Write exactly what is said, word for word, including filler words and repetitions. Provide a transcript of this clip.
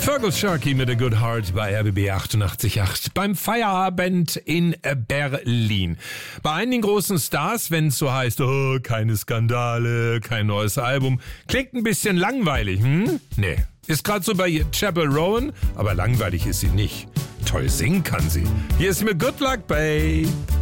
Fergal Sharkey mit A Good Heart bei R B B achtundachtzig Komma acht beim Feierabend in Berlin. Bei einigen großen Stars, wenn es so heißt, oh, keine Skandale, kein neues Album, klingt ein bisschen langweilig, hm? Nee, ist gerade so bei Chappell Rowan, aber langweilig ist sie nicht. Toll singen kann sie. Hier ist mir Good Luck, Babe.